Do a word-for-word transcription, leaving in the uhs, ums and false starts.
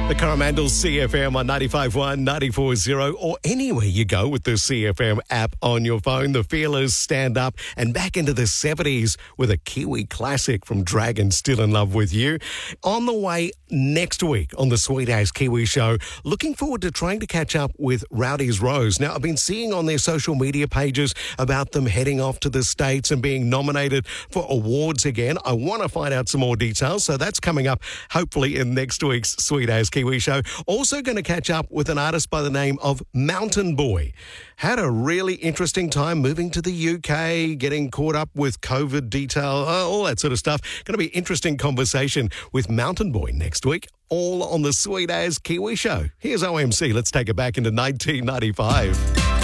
The Coromandel C F M on ninety-five point one, ninety-four point zero, or anywhere you go with the C F M app on your phone. The Feelers stand up and back into the seventies with a Kiwi classic from Dragon, Still in Love with You. On the way next week on the Sweet As Kiwi Show, looking forward to trying to catch up with Rowdy's Rose. Now, I've been seeing on their social media pages about them heading off to the States and being nominated for awards again. I want to find out some more details, so that's coming up hopefully in next week's Sweet As Kiwi Show. Also going to catch up with an artist by the name of Mountain Boy. Had a really interesting time moving to the U K, getting caught up with COVID detail, all that sort of stuff. Going to be an interesting conversation with Mountain Boy next week, all on the Sweet As Kiwi Show. Here's O M C. Let's take it back into nineteen ninety-five.